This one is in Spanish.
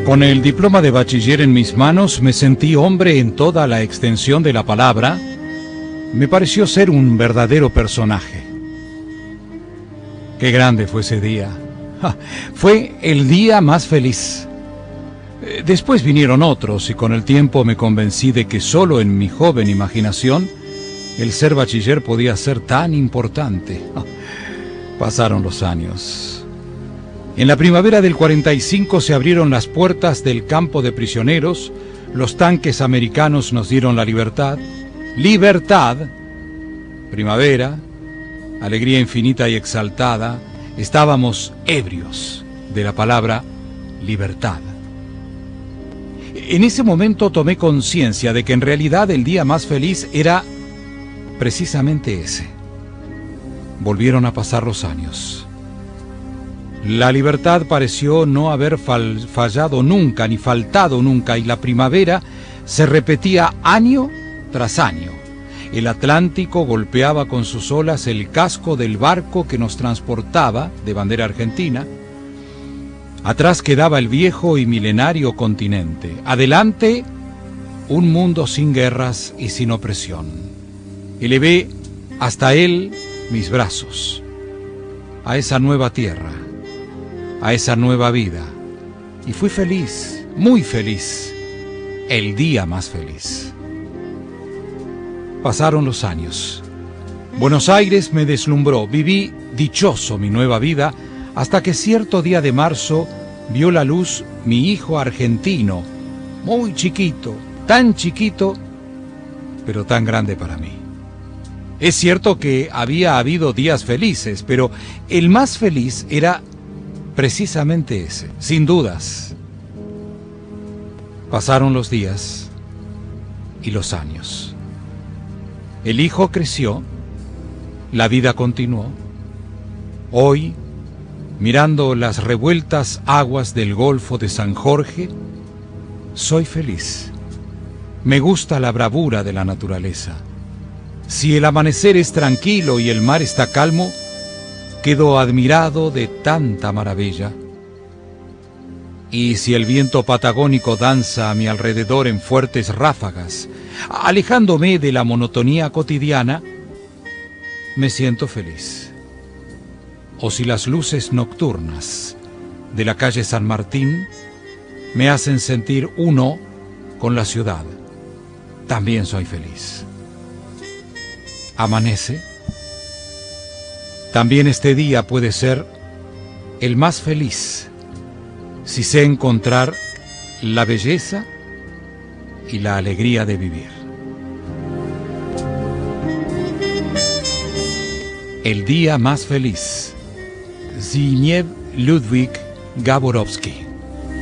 Con el diploma de bachiller en mis manos me sentí hombre en toda la extensión de la palabra. Me pareció ser un verdadero personaje. Qué grande fue ese día. Fue el día más feliz. Después vinieron otros y con el tiempo me convencí de que solo en mi joven imaginación el ser bachiller podía ser tan importante. Pasaron los años. En la primavera del 45 se abrieron las puertas del campo de prisioneros, los tanques americanos nos dieron la libertad. Libertad, primavera, alegría infinita y exaltada, estábamos ebrios de la palabra libertad. En ese momento tomé conciencia de que en realidad el día más feliz era precisamente ese. Volvieron a pasar los años. La libertad pareció no haber fallado nunca, ni faltado nunca, y la primavera se repetía año tras año. El Atlántico golpeaba con sus olas el casco del barco que nos transportaba de bandera argentina. Atrás quedaba el viejo y milenario continente. Adelante, un mundo sin guerras y sin opresión. Elevé hasta él mis brazos, a esa nueva tierra, a esa nueva vida, y fui feliz, muy feliz, el día más feliz. Pasaron los años. Buenos Aires me deslumbró, viví dichoso mi nueva vida, hasta que cierto día de marzo vio la luz mi hijo argentino, muy chiquito, pero tan grande para mí. Es cierto que había habido días felices, pero el más feliz era precisamente ese, sin dudas. Pasaron los días y los años. El hijo creció, la vida continuó. Hoy, mirando las revueltas aguas del Golfo de San Jorge, soy feliz. Me gusta la bravura de la naturaleza. Si el amanecer es tranquilo y el mar está calmo, quedo admirado de tanta maravilla. Y si el viento patagónico danza a mi alrededor en fuertes ráfagas, alejándome de la monotonía cotidiana, me siento feliz. O si las luces nocturnas de la calle San Martín me hacen sentir uno con la ciudad, también soy feliz. Amanece. También este día puede ser el más feliz si sé encontrar la belleza y la alegría de vivir. El día más feliz. Zbigniew Ludwik Gaborowski.